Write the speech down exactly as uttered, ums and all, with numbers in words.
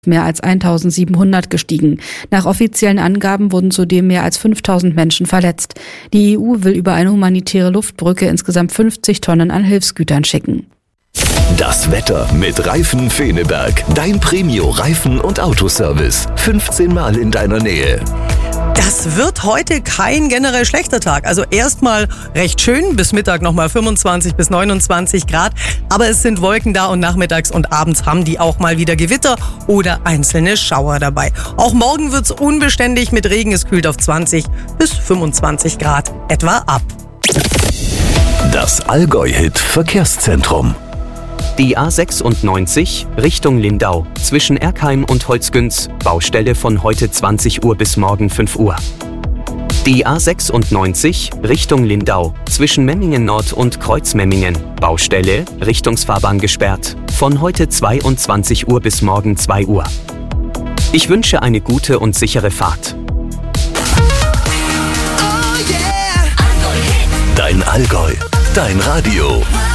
mehr als eintausendsiebenhundert gestiegen. Nach offiziellen Angaben wurden zudem mehr als fünftausend Menschen verletzt. Die E U will über eine humanitäre Luftbrücke insgesamt fünfzig Tonnen an Hilfsgütern schicken. Das Wetter mit Reifen Feneberg. Dein Premio-Reifen- und Autoservice. fünfzehn Mal in deiner Nähe. Das wird heute kein generell schlechter Tag. Also erstmal recht schön, bis Mittag nochmal fünfundzwanzig bis neunundzwanzig Grad. Aber es sind Wolken da und nachmittags und abends haben die auch mal wieder Gewitter oder einzelne Schauer dabei. Auch morgen wird's unbeständig mit Regen. Es kühlt auf zwanzig bis fünfundzwanzig Grad etwa ab. Das Allgäu-Hit Verkehrszentrum. Die A sechsundneunzig Richtung Lindau zwischen Erkheim und Holzgünz, Baustelle von heute zwanzig Uhr bis morgen fünf Uhr. Die A sechsundneunzig Richtung Lindau zwischen Memmingen Nord und Kreuzmemmingen, Baustelle, Richtungsfahrbahn gesperrt, von heute zweiundzwanzig Uhr bis morgen zwei Uhr. Ich wünsche eine gute und sichere Fahrt. Dein Allgäu, dein Radio.